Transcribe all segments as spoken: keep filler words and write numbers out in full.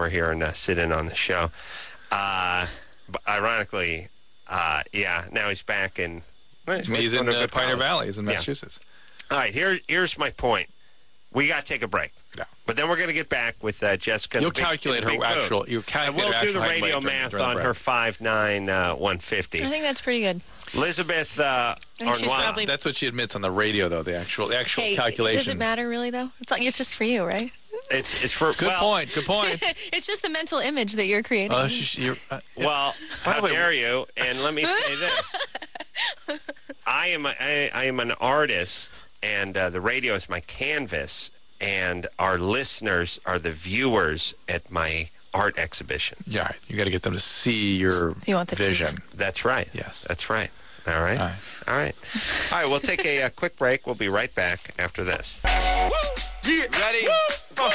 over here and uh, sit in on the show. Uh, but ironically, uh, yeah, now he's back in... Well, he's, he's in uh, Pioneer Valley. He's in Massachusetts. Yeah. All right, here, here's my point. We got to take a break. Yeah. But then we're going to get back with uh, Jessica. You'll big, calculate her actual... You calculate we'll her do the radio during, math during on her five nine, uh, one fifty. I think that's pretty good. Elizabeth uh, Arnois. Probably... That's what she admits on the radio, though, the actual the actual hey, calculation. Does it matter, really, though? It's, like, it's just for you, right? It's it's for... It's good well, point, good point. It's just the mental image that you're creating. Oh, she, you're, uh, yeah. Well, how way, dare you? And let me say this. I am, a, I, I am an artist, and uh, the radio is my canvas, and our listeners are the viewers at my art exhibition. Yeah, you got to get them to see your you want the vision. Truth. That's right. Yes. That's right. All right. All right. All right. All right, we'll take a, a quick break. We'll be right back after this. Yeah. Ready? Uh,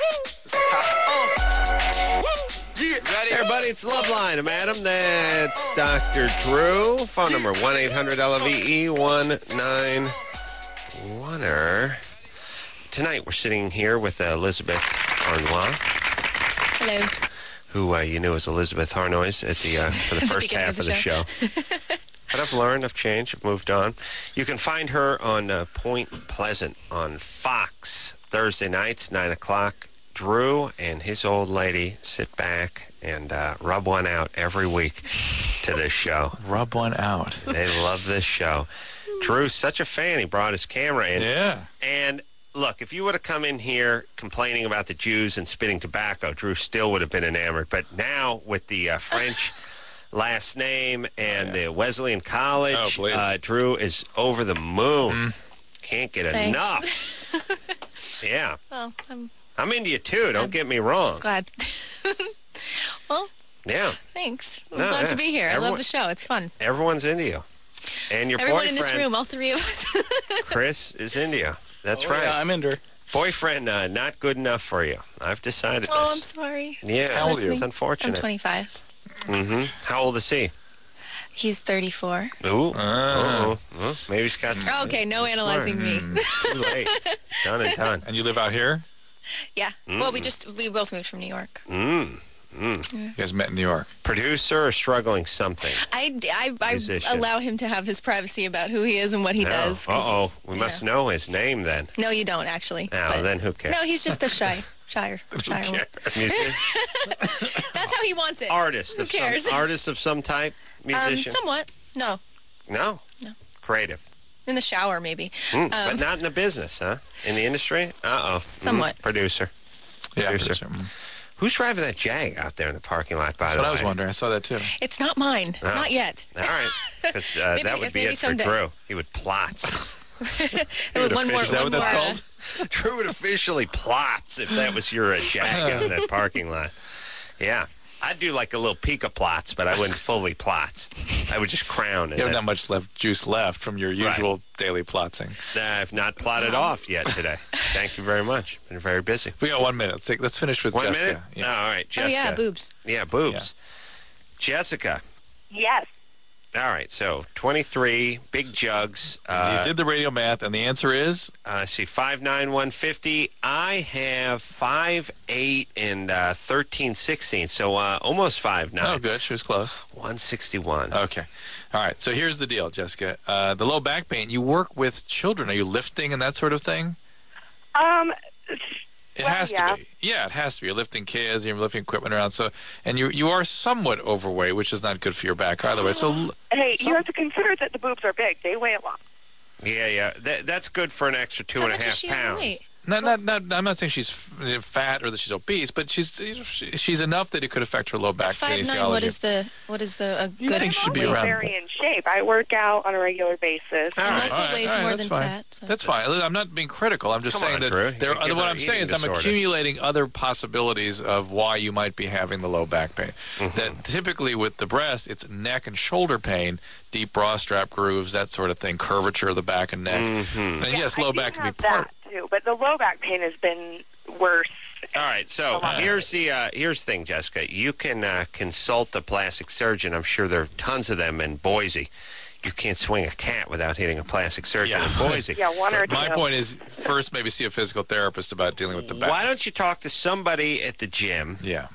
uh, yeah. Ready? Hey, everybody, it's Loveline. I'm Adam. That's Doctor Drew. Phone number one eight hundred L O V E one nine one er. Tonight, we're sitting here with uh, Elizabeth Arnois. Hello. Who uh, you knew as Elizabeth Harnois at the uh, for the first half of the, of the show. show. But I've learned, I've changed, I've moved on. You can find her on uh, Point Pleasant on Fox Thursday nights, nine o'clock. Drew and his old lady sit back and uh, rub one out every week to this show. Rub one out. They love this show. Drew's such a fan, he brought his camera in. Yeah. And look, if you would have come in here complaining about the Jews and spitting tobacco, Drew still would have been enamored. But now with the uh, French last name and oh, yeah. the Wesleyan College, oh, uh, Drew is over the moon. Mm. Can't get Thanks. enough. Yeah. Well, I'm... I'm into you, too. Don't I'm get me wrong. Glad. Well, yeah. Thanks. I'm no, glad yeah. to be here. Everyone, I love the show. It's fun. Everyone's into you. And your Everyone boyfriend... in this room, all three of us. Chris is into you. That's oh, right. Yeah, I'm into her. Boyfriend, uh, not good enough for you. I've decided oh, this. I'm sorry. Yeah, How old are you? it's unfortunate. I'm twenty-five. Mm-hmm. How old is he? He's thirty-four. Ooh. Uh. Uh-oh. Well, maybe he's got some... Oh, okay, no analyzing me. Too late. Done and done. And you live out here? Yeah. Mm. Well, we just, we both moved from New York. Mm. Mm. You guys met in New York. Producer or struggling something? I, I, I Musician. allow him to have his privacy about who he is and what he No. does. Uh-oh. We yeah. must know his name then. No, you don't, actually. Oh, but- then who cares? No, he's just a shy, shyer, shyer one. Musician? That's how he wants it. Artist. Who of cares? Some, artist of some type? Musician? Um, somewhat. No. No? No. Creative. In the shower, maybe. Mm, um, but not in the business, huh? In the industry? Uh-oh. Somewhat. Mm, producer. Yeah, Producer. producer. Who's driving that Jag out there in the parking lot, by That's the what way? I was wondering. I saw that, too. It's not mine. Oh. Not yet. All right. Because uh, Maybe- that would be maybe it for someday. Drew. He would plots. With one more, Is that one what that's more, uh, called? Drew would officially plots if that was your uh, Jag out in that parking lot. Yeah. I'd do like a little Pika plots, but I wouldn't fully plots. I would just crown. You haven't got much left, juice left from your usual Right. daily plotsing. I've not plotted off yet today. Thank you very much. Been very busy. We got one minute. Let's, take, let's finish with One Jessica. minute? Yeah. Oh, all right. Oh, Jessica. yeah, boobs. Yeah, boobs. Jessica. Yes. All right. So twenty-three, big jugs. Uh, you did the radio math, and the answer is? Uh, see, five nine, one fifty. I have five eight and uh, thirteen sixteen, so uh, almost five nine. Oh, good. She was close. one sixty-one. Okay. All right. So here's the deal, Jessica. Uh, the low back pain, you work with children. Are you lifting and that sort of thing? Um, It Well, has yeah. to be. Yeah, it has to be. You're lifting kids, you're lifting equipment around. So, and you you are somewhat overweight, which is not good for your back either way. So, l- hey, some- you have to consider that the boobs are big. They weigh a lot. Yeah, yeah. That, that's good for an extra two How and a much half is she pounds. overweight? not, not, not, I'm not saying she's f- fat or that she's obese, but she's you know, she- she's enough that it could affect her low back Five nine. kinesiology. What is the what is the a You good think she'd be weight? around- Very in shape. I work out on a regular basis. All right. Muscle All right, weighs all right, more that's than fine. fat. So. That's fine. I'm not being critical. I'm just Come saying on, that Drew. You there. could give What her I'm saying eating is I'm disorder. accumulating other possibilities of why you might be having the low back pain. Mm-hmm. That typically with the breast, it's neck and shoulder pain, deep bra strap grooves, that sort of thing, curvature of the back and neck. Mm-hmm. And Yeah, yes, I low do back can be have part. that too, but the low back pain has been worse. All right, so A lot. here's the uh, here's the thing, Jessica. You can uh, consult a plastic surgeon. I'm sure there are tons of them in Boise. You can't swing a cat without hitting a plastic surgeon Yeah. in Boise. Yeah, one or two. My point is, first maybe see a physical therapist about dealing with the back. Why don't you talk to somebody at the gym Yeah.